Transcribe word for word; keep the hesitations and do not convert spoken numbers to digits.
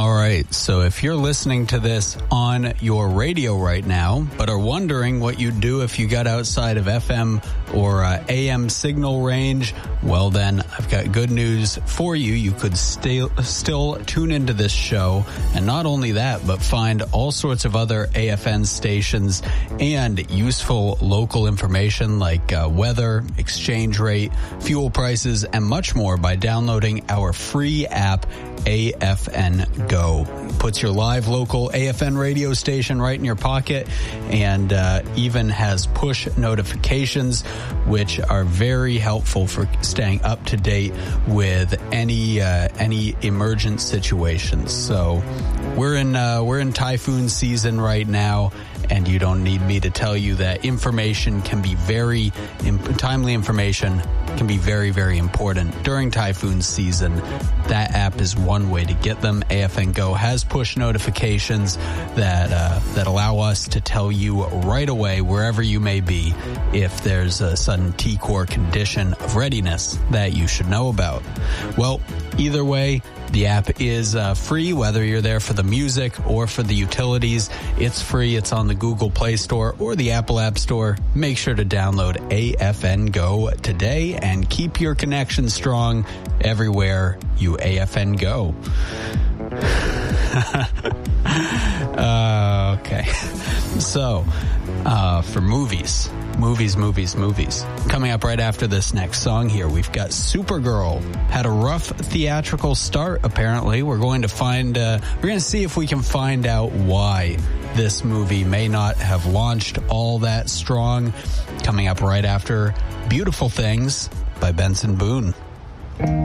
All right, so if you're listening to this on your radio right now, but are wondering what you'd do if you got outside of F M or uh, A M signal range, well then, I've got good news for you. You could still still tune into this show, and not only that, but find all sorts of other A F N stations and useful local information like uh, weather, exchange rate, fuel prices, and much more by downloading our free app, A F N Go. Puts your live local A F N radio station right in your pocket, and uh, even has push notifications, which are very helpful for staying up to date with any uh, any emergent situations. So we're in uh, we're in typhoon season right now, and you don't need me to tell you that information can be very imp- timely information can be very, very important during typhoon season. That app is one way to get them. A F N Go has push notifications that uh, that allow us to tell you right away, wherever you may be, if there's a sudden T core condition of readiness that you should know about. Well, either way, the app is uh, free, whether you're there for the music or for the utilities. It's free. It's on the Google Play Store or the Apple App Store. Make sure to download A F N Go today and keep your connection strong everywhere you A F N go. uh, okay. So, uh, for movies, movies, movies, movies. Coming up right after this next song here, we've got Supergirl. Had a rough theatrical start, apparently. We're going to find, uh, we're going to see if we can find out why this movie may not have launched all that strong. Coming up right after Beautiful Things by Benson Boone.